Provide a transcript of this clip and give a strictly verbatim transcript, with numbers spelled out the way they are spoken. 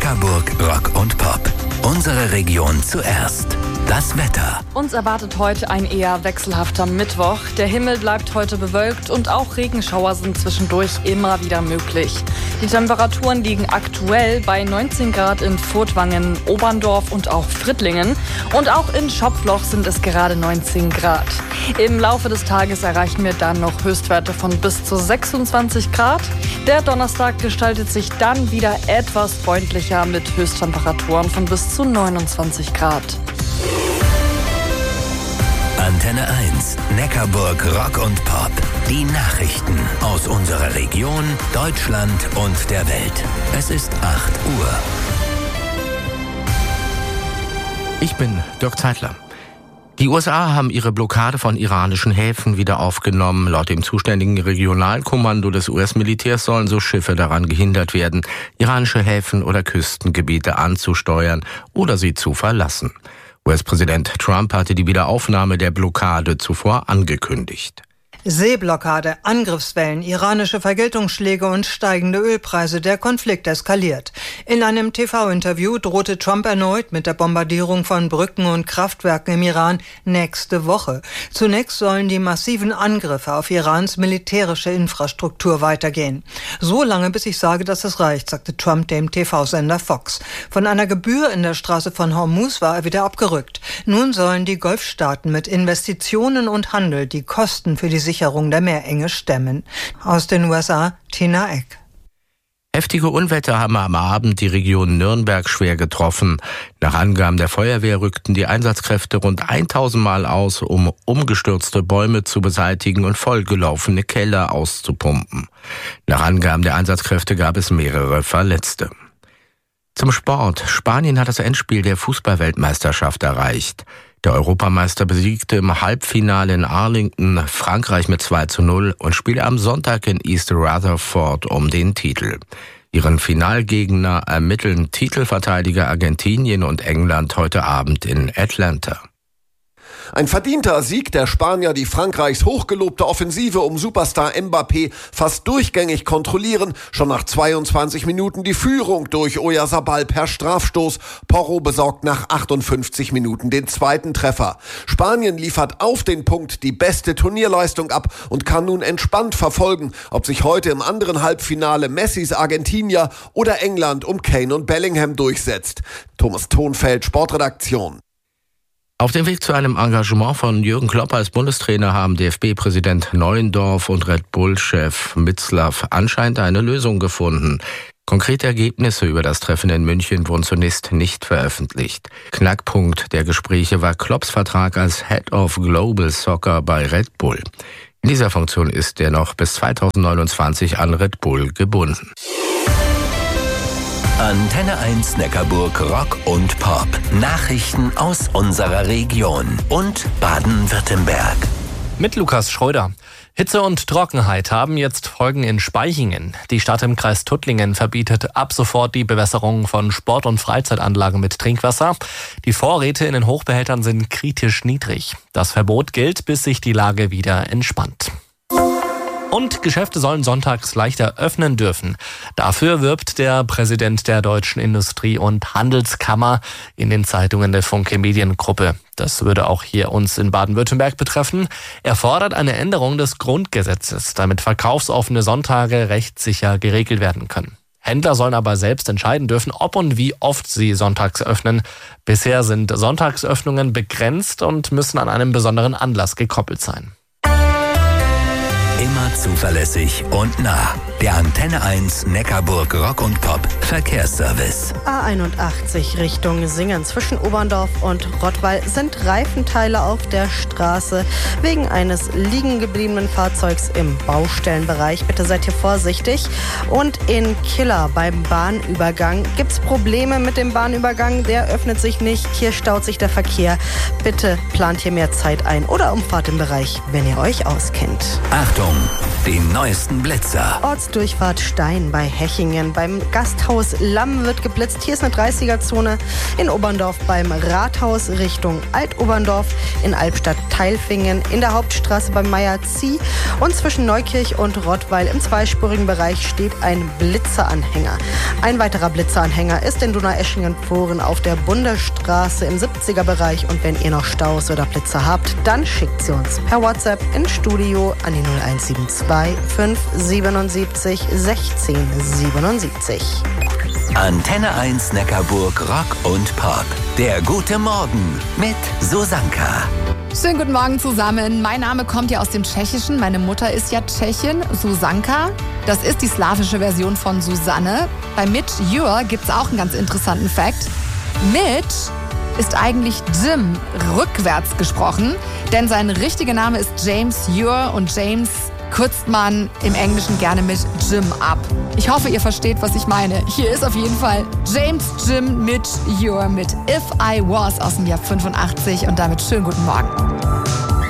Neckarburg Rock und Pop. Unsere Region zuerst. Das Wetter. Uns erwartet heute ein eher wechselhafter Mittwoch. Der Himmel bleibt heute bewölkt und auch Regenschauer sind zwischendurch immer wieder möglich. Die Temperaturen liegen aktuell bei neunzehn Grad in Furtwangen, Oberndorf und auch Frittlingen. Und auch in Schopfloch sind es gerade neunzehn Grad. Im Laufe des Tages erreichen wir dann noch Höchstwerte von bis zu sechsundzwanzig Grad. Der Donnerstag gestaltet sich dann wieder etwas freundlicher mit Höchsttemperaturen von bis zu neunundzwanzig Grad. Antenne eins, Neckarburg Rock und Pop. Die Nachrichten aus unserer Region, Deutschland und der Welt. Es ist acht Uhr. Ich bin Dirk Zeitler. Die U S A haben ihre Blockade von iranischen Häfen wieder aufgenommen. Laut dem zuständigen Regionalkommando des U S-Militärs sollen so Schiffe daran gehindert werden, iranische Häfen oder Küstengebiete anzusteuern oder sie zu verlassen. U S-Präsident Trump hatte die Wiederaufnahme der Blockade zuvor angekündigt. Seeblockade, Angriffswellen, iranische Vergeltungsschläge und steigende Ölpreise. Der Konflikt eskaliert. In einem T V-Interview drohte Trump erneut mit der Bombardierung von Brücken und Kraftwerken im Iran nächste Woche. Zunächst sollen die massiven Angriffe auf Irans militärische Infrastruktur weitergehen. So lange, bis ich sage, dass es reicht, sagte Trump dem T V-Sender Fox. Von einer Gebühr in der Straße von Hormuz war er wieder abgerückt. Nun sollen die Golfstaaten mit Investitionen und Handel die Kosten für die Sicherung der Meerenge stemmen. Aus den U S A, Tina Eck. Heftige Unwetter haben am Abend die Region Nürnberg schwer getroffen. Nach Angaben der Feuerwehr rückten die Einsatzkräfte rund tausend Mal aus, um umgestürzte Bäume zu beseitigen und vollgelaufene Keller auszupumpen. Nach Angaben der Einsatzkräfte gab es mehrere Verletzte. Zum Sport. Spanien hat das Endspiel der Fußball-Weltmeisterschaft erreicht. Der Europameister besiegte im Halbfinale in Arlington Frankreich mit zwei zu null und spielte am Sonntag in East Rutherford um den Titel. Ihren Finalgegner ermitteln Titelverteidiger Argentinien und England heute Abend in Atlanta. Ein verdienter Sieg der Spanier, die Frankreichs hochgelobte Offensive um Superstar Mbappé fast durchgängig kontrollieren. Schon nach zweiundzwanzig Minuten die Führung durch Oyarzabal per Strafstoß. Porro besorgt nach achtundfünfzig Minuten den zweiten Treffer. Spanien liefert auf den Punkt die beste Turnierleistung ab und kann nun entspannt verfolgen, ob sich heute im anderen Halbfinale Messis Argentinier oder England um Kane und Bellingham durchsetzt. Thomas Thonfeld, Sportredaktion. Auf dem Weg zu einem Engagement von Jürgen Klopp als Bundestrainer haben D F B-Präsident Neuendorf und Red Bull-Chef Mitzlaff anscheinend eine Lösung gefunden. Konkrete Ergebnisse über das Treffen in München wurden zunächst nicht veröffentlicht. Knackpunkt der Gespräche war Klopps Vertrag als Head of Global Soccer bei Red Bull. In dieser Funktion ist er noch bis zweitausendneunundzwanzig an Red Bull gebunden. Antenne eins Neckarburg Rock und Pop. Nachrichten aus unserer Region und Baden-Württemberg. Mit Lukas Schröder. Hitze und Trockenheit haben jetzt Folgen in Spaichingen. Die Stadt im Kreis Tuttlingen verbietet ab sofort die Bewässerung von Sport- und Freizeitanlagen mit Trinkwasser. Die Vorräte in den Hochbehältern sind kritisch niedrig. Das Verbot gilt, bis sich die Lage wieder entspannt. Und Geschäfte sollen sonntags leichter öffnen dürfen. Dafür wirbt der Präsident der Deutschen Industrie- und Handelskammer in den Zeitungen der Funke Mediengruppe. Das würde auch hier uns in Baden-Württemberg betreffen. Er fordert eine Änderung des Grundgesetzes, damit verkaufsoffene Sonntage rechtssicher geregelt werden können. Händler sollen aber selbst entscheiden dürfen, ob und wie oft sie sonntags öffnen. Bisher sind Sonntagsöffnungen begrenzt und müssen an einem besonderen Anlass gekoppelt sein. Immer zuverlässig und nah. Der Antenne eins Neckarburg Rock und Pop Verkehrsservice. A einundachtzig Richtung Singen zwischen Oberndorf und Rottweil sind Reifenteile auf der Straße wegen eines liegen gebliebenen Fahrzeugs im Baustellenbereich. Bitte seid hier vorsichtig. Und in Killer beim Bahnübergang gibt es Probleme mit dem Bahnübergang. Der öffnet sich nicht. Hier staut sich der Verkehr. Bitte plant hier mehr Zeit ein oder umfahrt im Bereich, wenn ihr euch auskennt. Achtung! Achtung, den neuesten Blitzer. Ortsdurchfahrt Stein bei Hechingen. Beim Gasthaus Lamm wird geblitzt. Hier ist eine dreißiger-Zone. In Oberndorf beim Rathaus Richtung Altoberndorf. In Albstadt-Teilfingen. In der Hauptstraße beim Meier-Zieh. Und zwischen Neukirch und Rottweil im zweispurigen Bereich steht ein Blitzeranhänger. Ein weiterer Blitzeranhänger ist in Donaueschingen-Poren auf der Bundestraße im siebziger-Bereich. Und wenn ihr noch Staus oder Blitzer habt, dann schickt sie uns per WhatsApp ins Studio an die null eins sieben zwei fünf siebenundsiebzig sechzehn siebenundsiebzig. Antenne eins Neckarburg Rock und Pop. Der gute Morgen mit Susanka. Schönen guten Morgen zusammen. Mein Name kommt ja aus dem Tschechischen. Meine Mutter ist ja Tschechin. Susanka, das ist die slawische Version von Susanne. Bei Mitch Ure gibt es auch einen ganz interessanten Fact. Mitch ist eigentlich Jim, rückwärts gesprochen, denn sein richtiger Name ist James Ure und James kürzt man im Englischen gerne mit Jim ab. Ich hoffe, ihr versteht, was ich meine. Hier ist auf jeden Fall James Jim Mitch Ure mit If I Was aus dem Jahr fünfundachtzig und damit schönen guten Morgen.